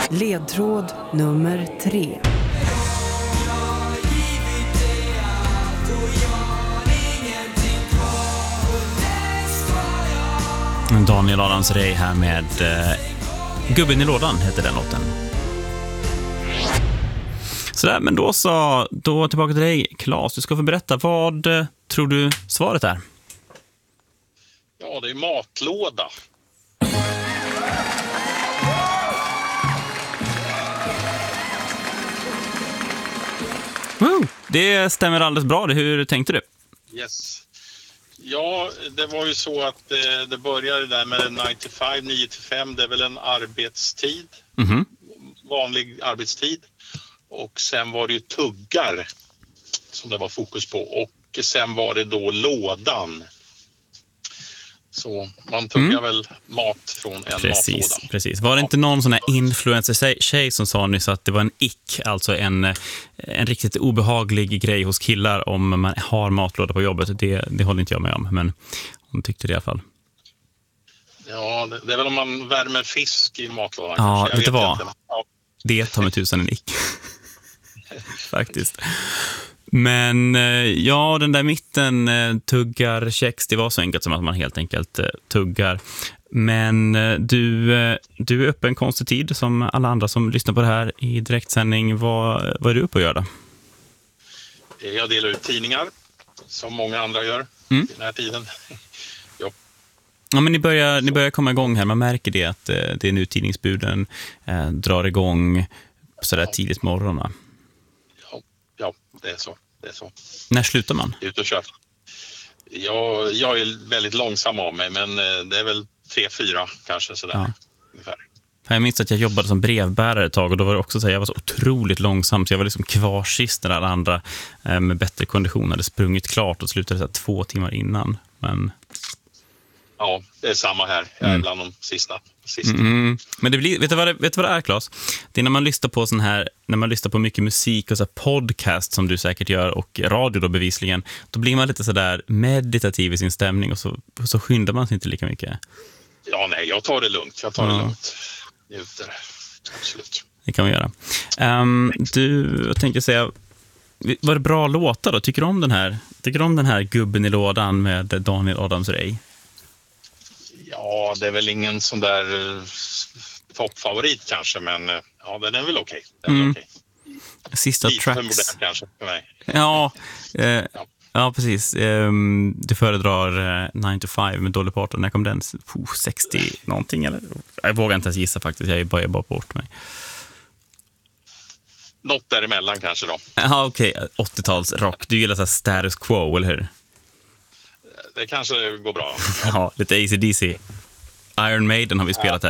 Ledtråd nummer 3. Daniel Adams-Ray här med Gubben i lådan heter den låten. Sådär, men då tillbaka till dig, Claes. Du ska få berätta, vad tror du svaret är? Ja, det är matlåda. Woo! Det stämmer alldeles bra. Hur tänkte du? Yes. Ja, det var ju så att det började där med 9-5. Det är väl en arbetstid. Mhm. Vanlig arbetstid. Och sen var det ju tuggar som det var fokus på. Och sen var det då lådan. Så man tuggar väl mat från en matlåda. Precis. Var det inte någon sån här influencer-tjej som sa nyss att det var en ick, alltså en riktigt obehaglig grej hos killar om man har matlåda på jobbet? Det håller inte jag med om, men hon tyckte det i alla fall. Ja, det är väl om man värmer fisk i matlådan. Ja, vet det var. inte. Ja. Det tar med tusan en ick. Faktiskt. Men ja, den där mitten, tuggar, kex, det var så enkelt som att man helt enkelt tuggar. Men du är uppe en konstig tid som alla andra som lyssnar på det här i direktsändning. Vad är du uppe att göra då? Jag delar ut tidningar som många andra gör i den här tiden. Ja, men ni börjar komma igång här. Man märker det att det är nu tidningsbuden drar igång sådär tidigt morgon. Ja, det är så. När slutar man? Ut och kör. Jag är väldigt långsam av mig, men det är väl 3-4 kanske sådär ungefär. Jag minns att jag jobbade som brevbärare ett tag och då var det också så här, jag var så otroligt långsam så jag var liksom kvar sist när alla andra med bättre kondition hade sprungit klart och slutade så här 2 timmar innan. Men... Ja, det är samma här. Jag är bland de sista. Men det blir, vet du vad det är, Claes? Det är när man lyssnar på mycket musik och så podcast som du säkert gör och radio då bevisligen, då blir man lite så där meditativ i sin stämning och så skyndar man sig inte lika mycket. Ja, nej, jag tar det lugnt. Njuter. Absolut. Det kan vi göra. Jag tänker säga, var det bra låtar då? Tycker du om den här Gubben i lådan med Daniel Adams-Ray? Ja, det är väl ingen sån där toppfavorit kanske, men ja, den är väl okej. Sista lite tracks. för modern kanske för mig. Ja, precis. Du föredrar 9-5 med Dolly Parton. När kom den? 60 någonting eller? Jag vågar inte ens gissa faktiskt. Jag börjar bara bort mig. Något däremellan kanske då. Ja, okej. 80-tals rock. Du gillar så här status quo, eller hur? Det kanske går bra. Ja, lite AC/DC. Iron Maiden har vi spelat här